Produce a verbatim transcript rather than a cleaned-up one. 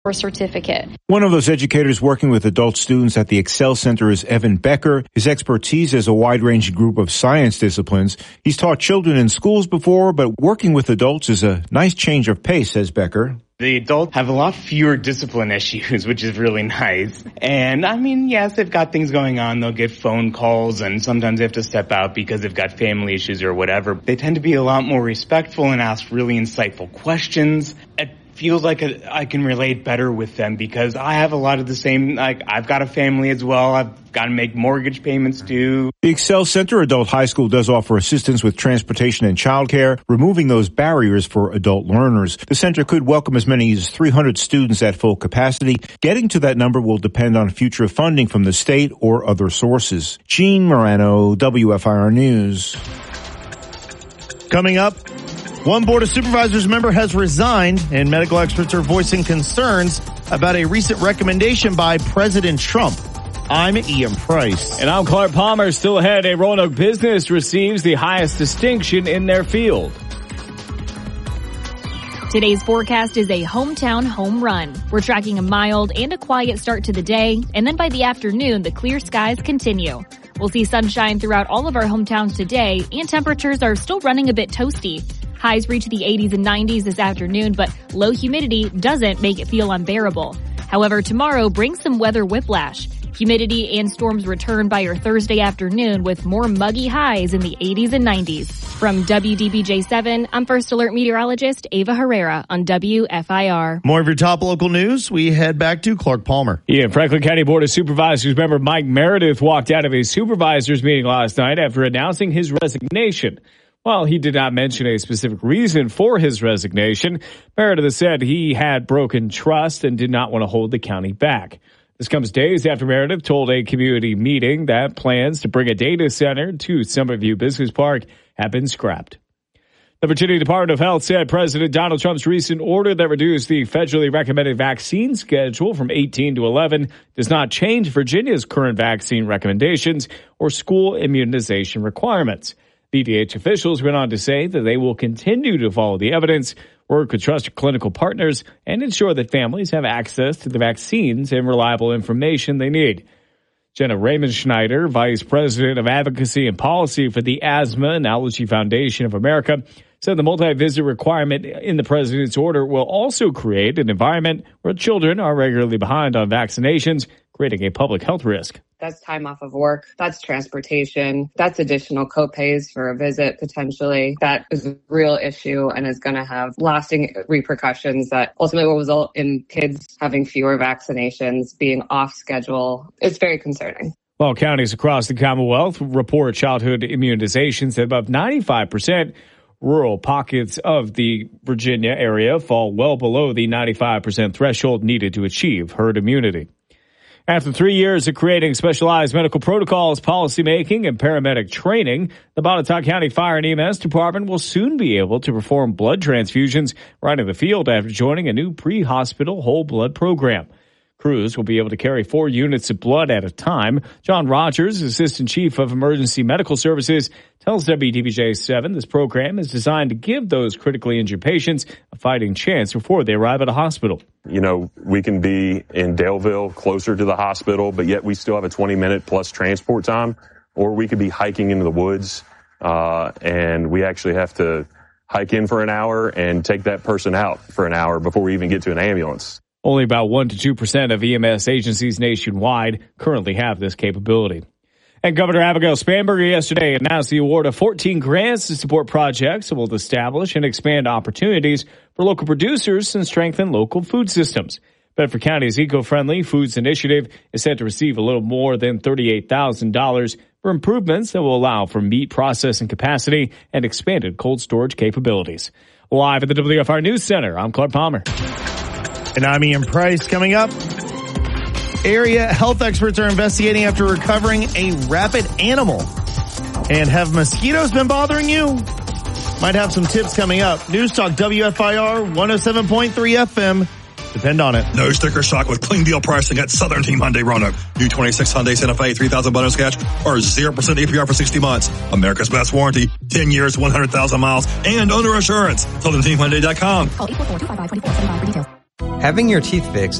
or certificate. One of those educators working with adult students at the Excel Center is Evan Becker. His expertise is a wide-ranging group of science disciplines. He's taught children in schools before, but working with adults is a nice change of pace, says Becker. The adults have a lot fewer discipline issues, which is really nice. And I mean, yes, they've got things going on. They'll get phone calls and sometimes they have to step out because they've got family issues or whatever. They tend to be a lot more respectful and ask really insightful questions. It feels like a, I can relate better with them because I have a lot of the same, like I've got a family as well. I've got to make mortgage payments too. The Excel Center Adult High School does offer assistance with transportation and childcare, removing those barriers for adult learners. The center could welcome as many as three hundred students at full capacity. Getting to that number will depend on future funding from the state or other sources. Gene Morano, W F I R News. Coming up, one Board of Supervisors member has resigned, and medical experts are voicing concerns about a recent recommendation by President Trump. I'm Ian Price. And I'm Clark Palmer. Still ahead, a Roanoke business receives the highest distinction in their field. Today's forecast is a hometown home run. We're tracking a mild and a quiet start to the day, and then by the afternoon, the clear skies continue. We'll see sunshine throughout all of our hometowns today, and temperatures are still running a bit toasty. Highs reach the eighties and nineties this afternoon, but low humidity doesn't make it feel unbearable. However, tomorrow brings some weather whiplash. Humidity and storms return by your Thursday afternoon with more muggy highs in the eighties and nineties. From W D B J seven, I'm First Alert meteorologist Ava Herrera on W F I R. More of your top local news. We head back to Clark Palmer. Yeah, Franklin County Board of Supervisors member Mike Meredith walked out of a supervisors meeting last night after announcing his resignation. While he did not mention a specific reason for his resignation, Meredith said he had broken trust and did not want to hold the county back. This comes days after Meredith told a community meeting that plans to bring a data center to Summerview Business Park have been scrapped. The Virginia Department of Health said President Donald Trump's recent order that reduced the federally recommended vaccine schedule from eighteen to eleven does not change Virginia's current vaccine recommendations or school immunization requirements. V D H officials went on to say that they will continue to follow the evidence, work with trusted clinical partners, and ensure that families have access to the vaccines and reliable information they need. Jenna Raymond Schneider, Vice President of Advocacy and Policy for the Asthma and Allergy Foundation of America, said the multi-visit requirement in the president's order will also create an environment where children are regularly behind on vaccinations, creating a public health risk. That's time off of work. That's transportation. That's additional copays for a visit, potentially. That is a real issue and is going to have lasting repercussions that ultimately will result in kids having fewer vaccinations, being off schedule. It's very concerning. While counties across the Commonwealth report childhood immunizations at above ninety-five percent, rural pockets of the Virginia area fall well below the ninety-five percent threshold needed to achieve herd immunity. After three years of creating specialized medical protocols, policymaking, and paramedic training, the Botetourt County Fire and E M S Department will soon be able to perform blood transfusions right in the field after joining a new pre-hospital whole blood program. Crews will be able to carry four units of blood at a time. John Rogers, Assistant Chief of Emergency Medical Services, tells W D B J seven this program is designed to give those critically injured patients a fighting chance before they arrive at a hospital. You know, we can be in Daleville, closer to the hospital, but yet we still have a twenty minute plus transport time, or we could be hiking into the woods, uh, and we actually have to hike in for an hour and take that person out for an hour before we even get to an ambulance. Only about one to two percent of E M S agencies nationwide currently have this capability. And Governor Abigail Spanberger yesterday announced the award of fourteen grants to support projects that will establish and expand opportunities for local producers and strengthen local food systems. Bedford County's Eco-Friendly Foods Initiative is set to receive a little more than thirty-eight thousand dollars for improvements that will allow for meat processing capacity and expanded cold storage capabilities. Live at the W F R News Center, I'm Clark Palmer. And I'm Ian Price. Coming up, area health experts are investigating after recovering a rabid animal. And have mosquitoes been bothering you? Might have some tips coming up. News Talk W F I R one oh seven point three F M. Depend on it. No sticker shock with clean deal pricing at Southern Team Hyundai Roanoke. New twenty-six Hyundai Santa Fe, three thousand bonus cash, or zero percent A P R for sixty months. America's best warranty, ten years, one hundred thousand miles, and owner assurance. Southern Team Hyundai dot com. Call eight four four, two five five, two four seven five for details. Having your teeth fixed